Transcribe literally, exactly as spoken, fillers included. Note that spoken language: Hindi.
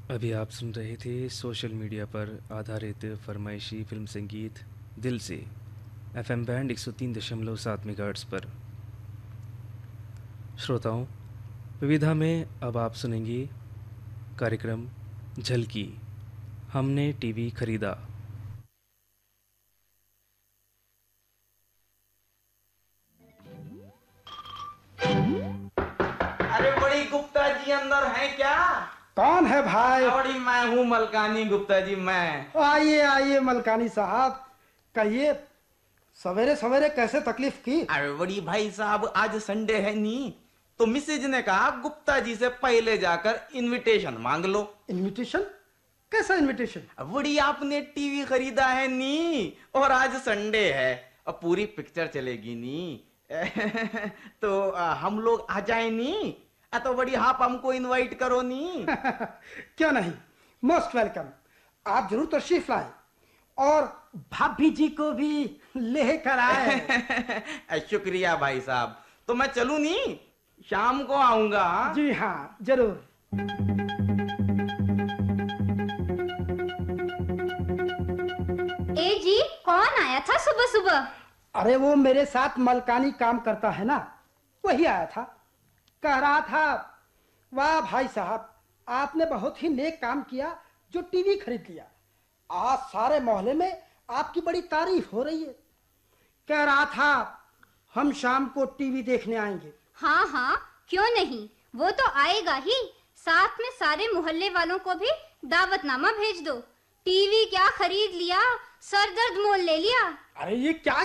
अभी आप सुन रहे थे सोशल मीडिया पर आधारित फरमाइशी फिल्म संगीत दिल से एफएम बैंड एक सौ तीन दशमलव सात मेगाहर्ट्ज़ पर। श्रोताओं, विविधा में अब आप सुनेंगे कार्यक्रम झलकी, हमने टीवी खरीदा। अरे बड़ी गुप्ता जी अंदर हैं क्या? कौन है भाई? बड़ी मैं हूँ मलकानी गुप्ता जी। मैं आइए आइए मलकानी साहब, कहिए सवेरे सवेरे कैसे तकलीफ की? अरे बड़ी भाई साहब, आज संडे है नी, तो मिसेज ने कहा गुप्ता जी से पहले जाकर इनविटेशन मांग लो। इनविटेशन? कैसा इनविटेशन? बड़ी आपने टीवी खरीदा है नी और आज संडे है और पूरी पिक्चर चलेगी नी तो आ, हम लोग आ जाए नी। आ, तो बड़ी आप हमको इनवाइट करो नी क्यों नहीं, मोस्ट वेलकम। आप जरूर तशरीफ लाए और भाभी जी को भी लेकर आए। शुक्रिया भाई साहब। तो मैं चलूं नी, शाम को आऊंगा। जी हाँ जरूर। ए जी, कौन आया था सुबह सुबह? अरे वो मेरे साथ मलकानी काम करता है ना, वही आया था। कह रहा था, वाह भाई साहब, आपने बहुत ही नेक काम किया जो टीवी खरीद लिया। आज सारे मोहल्ले में आपकी बड़ी तारीफ हो रही है। कह रहा था हम शाम को टीवी देखने आएंगे। हाँ हाँ, क्यों नहीं, वो तो आएगा ही। साथ में सारे मोहल्ले वालों को भी दावतनामा भेज दो। टीवी क्या खरीद लिया, सर दर्द मोल ले लिया। अरे ये क्या